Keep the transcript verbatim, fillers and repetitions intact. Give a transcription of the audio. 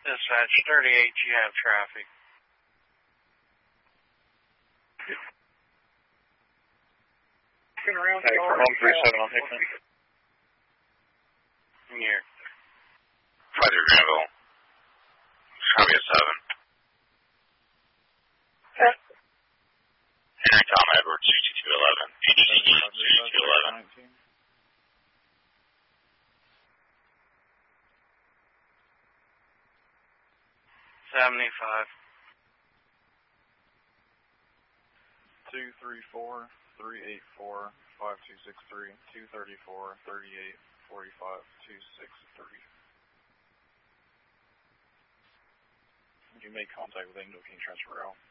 Dispatch thirty-eight, you have traffic. Hey, from one three seven on Hickman. Here. five three Granville. Copy at seven. Henry Tom Edwards, two two two eleven. A D C two two two eleven. seventy-five. two three four, three eight four, five two six three, two thirty-four, thirty-eight, forty-five, two six three. You make contact with Angel King Transfer Rail.